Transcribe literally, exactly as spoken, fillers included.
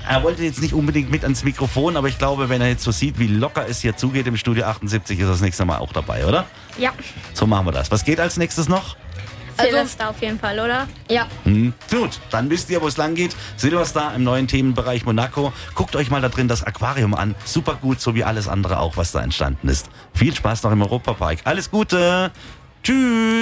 er wollte jetzt nicht unbedingt mit ans Mikrofon, aber ich glaube, wenn er jetzt so sieht, wie locker es hier zugeht im Studio achtundsiebzig, ist er das nächste Mal auch dabei, oder? Ja. So machen wir das. Was geht als nächstes noch? Silvester auf jeden Fall, oder? Ja. Hm. Gut, dann wisst ihr, wo es lang geht. Silvester im neuen Themenbereich Monaco. Guckt euch mal da drin das Aquarium an. Super gut, so wie alles andere auch, was da entstanden ist. Viel Spaß noch im Europapark. Alles Gute. Tschüss.